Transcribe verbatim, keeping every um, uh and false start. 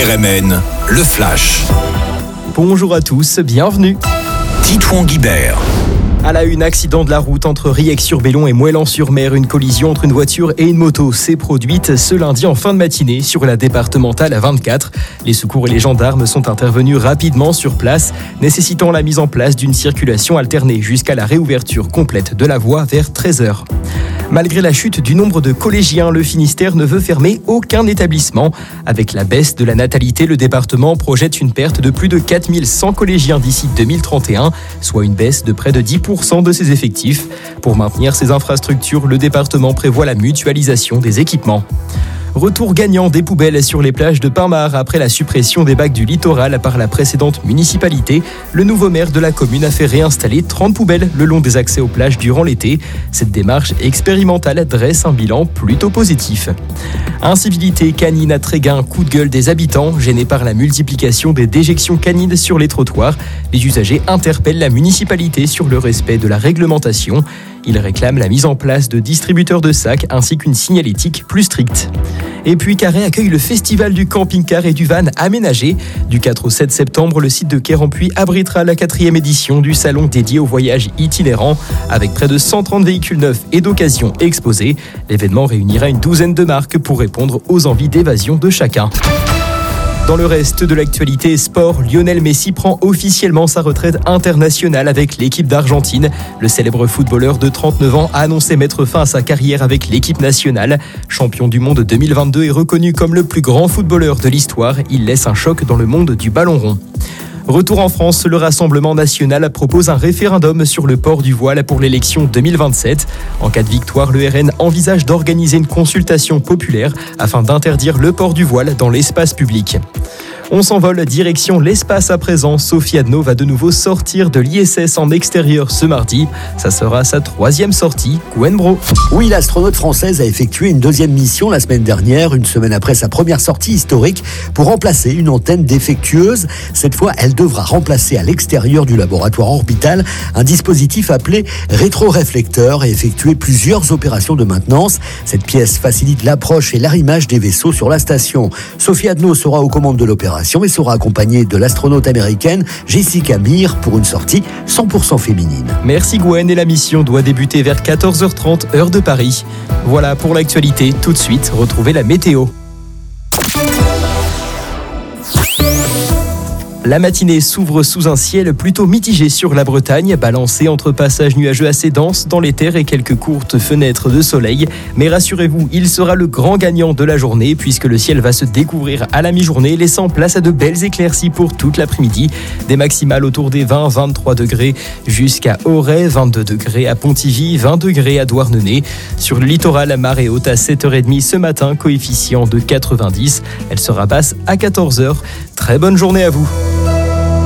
R M N, le Flash. Bonjour à tous, bienvenue. Titouan Guibert. À la une, accident de la route entre Riec-sur-Bellon et Moëlan-sur-Mer. Une collision entre une voiture et une moto s'est produite ce lundi en fin de matinée sur la départementale vingt-quatre. Les secours et les gendarmes sont intervenus rapidement sur place, nécessitant la mise en place d'une circulation alternée jusqu'à la réouverture complète de la voie vers treize heures. Malgré la chute du nombre de collégiens, le Finistère ne veut fermer aucun établissement. Avec la baisse de la natalité, le département projette une perte de plus de quatre mille cent collégiens d'ici deux mille trente et un, soit une baisse de près de dix pour cent de ses effectifs. Pour maintenir ses infrastructures, le département prévoit la mutualisation des équipements. Retour gagnant des poubelles sur les plages de Pinmar après la suppression des bacs du littoral par la précédente municipalité. Le nouveau maire de la commune a fait réinstaller trente poubelles le long des accès aux plages durant l'été. Cette démarche expérimentale dresse un bilan plutôt positif. Incivilité canine à Tréguin, coup de gueule des habitants. Gênés par la multiplication des déjections canines sur les trottoirs, les usagers interpellent la municipalité sur le respect de la réglementation. Ils réclament la mise en place de distributeurs de sacs ainsi qu'une signalétique plus stricte. Et puis Carhaix accueille le festival du camping-car et du van aménagé. Du quatre au sept septembre, le site de Quérampuis abritera la quatrième édition du salon dédié aux voyages itinérants. Avec près de cent trente véhicules neufs et d'occasion exposés, l'événement réunira une douzaine de marques pour répondre aux envies d'évasion de chacun. Dans le reste de l'actualité sport, Lionel Messi prend officiellement sa retraite internationale avec l'équipe d'Argentine. Le célèbre footballeur de trente-neuf ans a annoncé mettre fin à sa carrière avec l'équipe nationale. Champion du monde deux mille vingt-deux et reconnu comme le plus grand footballeur de l'histoire, il laisse un choc dans le monde du ballon rond. Retour en France, le Rassemblement national propose un référendum sur le port du voile pour l'élection deux mille vingt-sept. En cas de victoire, le R N envisage d'organiser une consultation populaire afin d'interdire le port du voile dans l'espace public. On s'envole direction l'espace à présent. Sophie Adno va de nouveau sortir de l'I S S en extérieur ce mardi. Ça sera sa troisième sortie. Gwen Bro. Oui, l'astronaute française a effectué une deuxième mission la semaine dernière, une semaine après sa première sortie historique, pour remplacer une antenne défectueuse. Cette fois, elle devra remplacer à l'extérieur du laboratoire orbital un dispositif appelé rétroréflecteur et effectuer plusieurs opérations de maintenance. Cette pièce facilite l'approche et l'arrimage des vaisseaux sur la station. Sophie Adno sera aux commandes de l'opération et sera accompagnée de l'astronaute américaine Jessica Meir pour une sortie cent pour cent féminine. Merci Gwen, et la mission doit débuter vers quatorze heures trente heure de Paris. Voilà pour l'actualité. Tout de suite, retrouvez la météo. La matinée s'ouvre sous un ciel plutôt mitigé sur la Bretagne, balancé entre passages nuageux assez denses dans les terres et quelques courtes fenêtres de soleil. Mais rassurez-vous, il sera le grand gagnant de la journée puisque le ciel va se découvrir à la mi-journée, laissant place à de belles éclaircies pour toute l'après-midi. Des maximales autour des vingt à vingt-trois degrés jusqu'à Auray, vingt-deux degrés à Pontivy, vingt degrés à Douarnenez. Sur le littoral, marée haute à sept heures trente ce matin, coefficient de quatre-vingt-dix. Elle sera basse à quatorze heures. Très bonne journée à vous.